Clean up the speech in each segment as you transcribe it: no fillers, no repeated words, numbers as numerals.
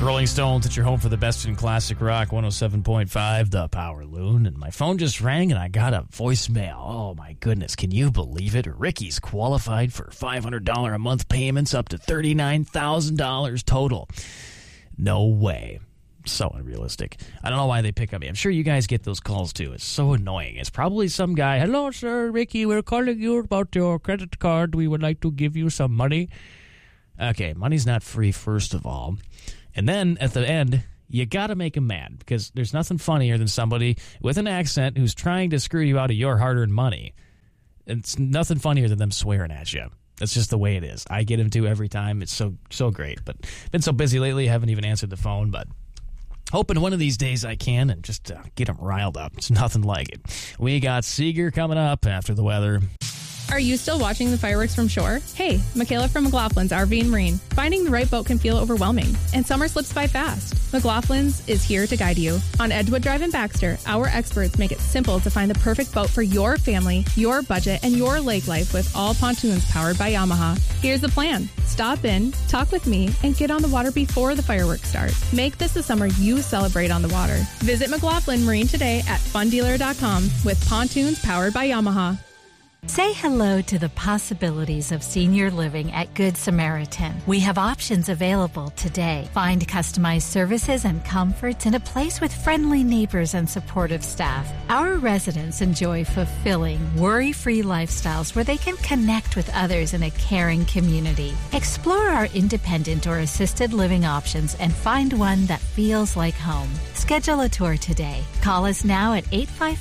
Rolling Stones, it's your home for the best in classic rock, 107.5, The Power Loon. And my phone just rang and I got a voicemail. Oh my goodness, can you believe it? Ricky's qualified for $500 a month payments up to $39,000 total. No way. So unrealistic. I don't know why they pick up me. I'm sure you guys get those calls too. It's so annoying. It's probably some guy, hello sir, Ricky, we're calling you about your credit card. We would like to give you some money. Okay, money's not free, first of all. And then at the end, you got to make them mad because there's nothing funnier than somebody with an accent who's trying to screw you out of your hard-earned money. It's nothing funnier than them swearing at you. That's just the way it is. I get them to every time. It's so great. But been so busy lately, I haven't even answered the phone. But hoping one of these days I can and just get them riled up. It's nothing like it. We got Seeger coming up after the weather. Are you still watching the fireworks from shore? Hey, Michaela from McLaughlin's RV and Marine. Finding the right boat can feel overwhelming, and summer slips by fast. McLaughlin's is here to guide you. On Edgewood Drive in Baxter, our experts make it simple to find the perfect boat for your family, your budget, and your lake life with all pontoons powered by Yamaha. Here's the plan. Stop in, talk with me, and get on the water before the fireworks start. Make this the summer you celebrate on the water. Visit McLaughlin Marine today at fundealer.com with pontoons powered by Yamaha. Say hello to the possibilities of senior living at Good Samaritan. We have options available today. Find customized services and comforts in a place with friendly neighbors and supportive staff. Our residents enjoy fulfilling, worry-free lifestyles where they can connect with others in a caring community. Explore our independent or assisted living options and find one that feels like home. Schedule a tour today. Call us now at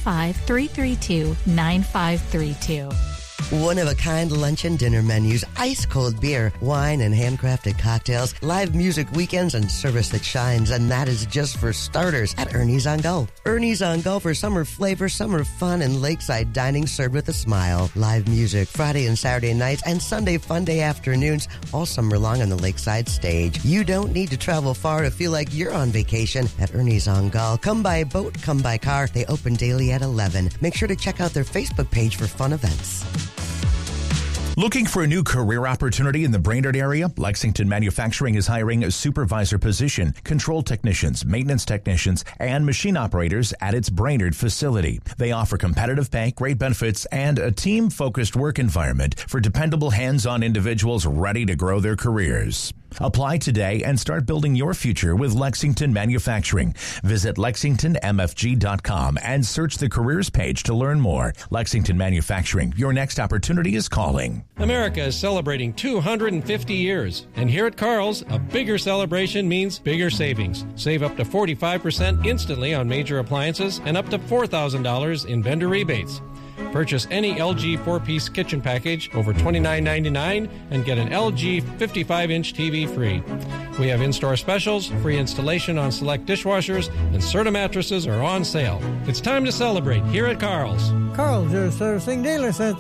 855-332-9532. One-of-a-kind lunch and dinner menus, ice-cold beer, wine and handcrafted cocktails, live music weekends, and service that shines. And that is just for starters at Ernie's on Go. Ernie's on Go for summer flavor, summer fun, and lakeside dining served with a smile. Live music Friday and Saturday nights and Sunday fun day afternoons all summer long on the lakeside stage. You don't need to travel far to feel like you're on vacation at Ernie's on Go. Come by boat, come by car. They open daily at 11. Make sure to check out their Facebook page for fun events. Looking for a new career opportunity in the Brainerd area? Lexington Manufacturing is hiring a supervisor position, control technicians, maintenance technicians, and machine operators at its Brainerd facility. They offer competitive pay, great benefits, and a team-focused work environment for dependable hands-on individuals ready to grow their careers. Apply today and start building your future with Lexington Manufacturing. Visit LexingtonMFG.com and search the careers page to learn more. Lexington Manufacturing, your next opportunity is calling. America is celebrating 250 years, and here at Carl's, a bigger celebration means bigger savings. Save up to 45% instantly on major appliances and up to $4,000 in vendor rebates. Purchase any LG 4-piece kitchen package over $29.99 and get an LG 55-inch TV free. We have in-store specials, free installation on select dishwashers, and Serta mattresses are on sale. It's time to celebrate here at Carl's. Carl's, your servicing dealer since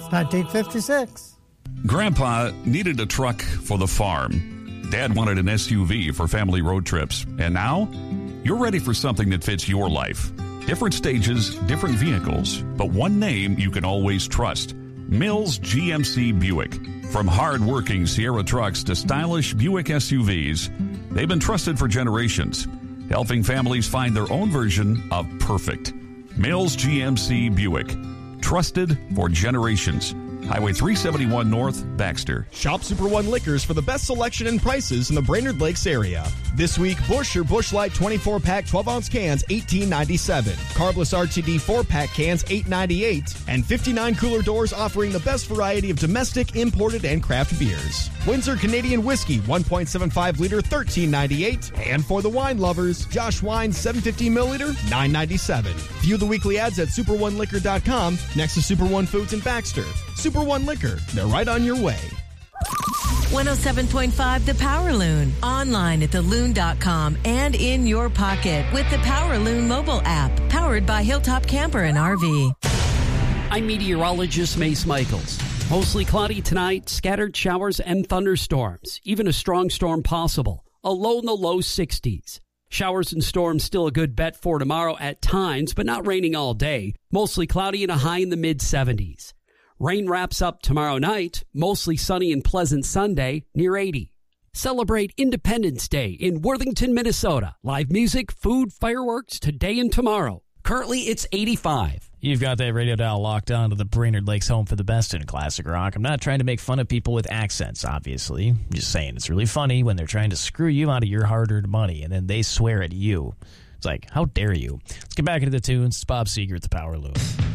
1956. Grandpa needed a truck for the farm. Dad wanted an SUV for family road trips. And now, you're ready for something that fits your life. Different stages, different vehicles, but one name you can always trust. Mills GMC Buick. From hard-working Sierra trucks to stylish Buick SUVs, they've been trusted for generations, helping families find their own version of perfect. Mills GMC Buick. Trusted for generations. Highway 371 North, Baxter. Shop Super One Liquors for the best selection and prices in the Brainerd Lakes area. This week, Busch or Busch Light 24-pack 12-ounce cans, $18.97. Carbless RTD 4-pack cans, $8.98. And 59 cooler doors offering the best variety of domestic, imported, and craft beers. Windsor Canadian Whiskey, 1.75 liter, $13.98. And for the wine lovers, Josh Wine 750 milliliter, $9.97. View the weekly ads at superoneliquor.com next to Super One Foods in Baxter. Super One Liquor, they're right on your way. 107.5 The Power Loon. Online at theloon.com and in your pocket with the Power Loon mobile app. Powered by Hilltop Camper and RV. I'm meteorologist Mace Michaels. Mostly cloudy tonight, scattered showers and thunderstorms. Even a strong storm possible. A low in the low 60s. Showers and storms still a good bet for tomorrow at times, but not raining all day. Mostly cloudy and a high in the mid-70s. Rain wraps up tomorrow night, mostly sunny and pleasant Sunday, near 80. Celebrate Independence Day in Worthington, Minnesota. Live music, food, fireworks today and tomorrow. Currently, it's 85. You've got that radio dial locked on to the Brainerd Lakes home for the best in classic rock. I'm not trying to make fun of people with accents, obviously. I'm just saying it's really funny when they're trying to screw you out of your hard-earned money, and then they swear at you. It's like, how dare you? Let's get back into the tunes. It's Bob Seger at the Power Loom.